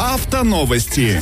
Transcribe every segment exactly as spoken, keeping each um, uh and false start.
Автоновости.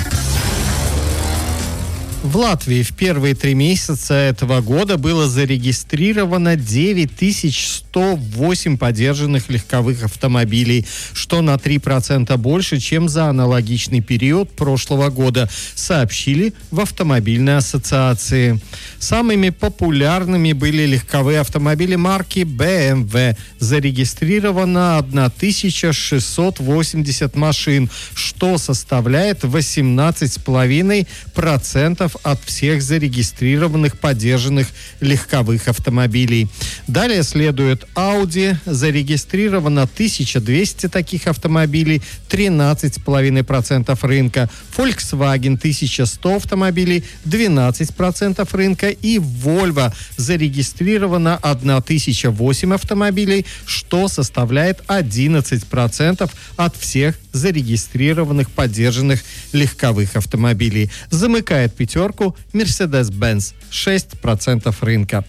В Латвии в первые три месяца этого года было зарегистрировано девять тысяч сто восемь подержанных легковых автомобилей, что на три процента больше, чем за аналогичный период прошлого года, сообщили в Автомобильной ассоциации. Самыми популярными были легковые автомобили марки бэ эм вэ. Зарегистрировано тысяча шестьсот восемьдесят машин, что составляет восемнадцать целых пять десятых процента от всех зарегистрированных подержанных легковых автомобилей. Далее следует Audi. Зарегистрировано тысяча двести таких автомобилей, тринадцать целых пять десятых процента рынка. Volkswagen тысяча сто автомобилей, двенадцать процентов рынка. И Volvo зарегистрировано тысяча восемь автомобилей, что составляет одиннадцать процентов от всех зарегистрированных подержанных легковых автомобилей. Замыкает пятерку Mercedes-Benz, шесть процентов рынка.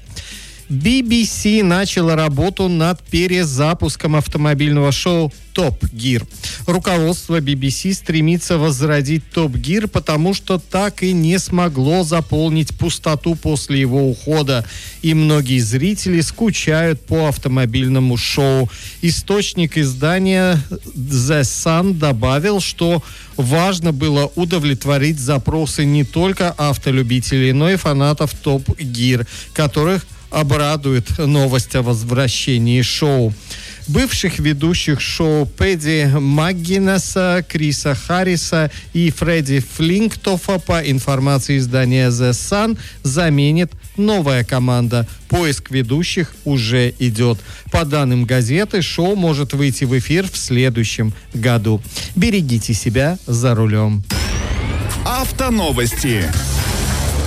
би би си начала работу над перезапуском автомобильного шоу Top Gear. Руководство би би си стремится возродить Top Gear, потому что так и не смогло заполнить пустоту после его ухода. И многие зрители скучают по автомобильному шоу. Источник издания The Sun добавил, что важно было удовлетворить запросы не только автолюбителей, но и фанатов Top Gear, которых обрадует новость о возвращении шоу. Бывших ведущих шоу Пэдди МакГиннеса, Криса Харриса и Фредди Флинктофа, по информации издания The Sun, заменит новая команда. Поиск ведущих уже идет. По данным газеты, шоу может выйти в эфир в следующем году. Берегите себя за рулем. Автоновости.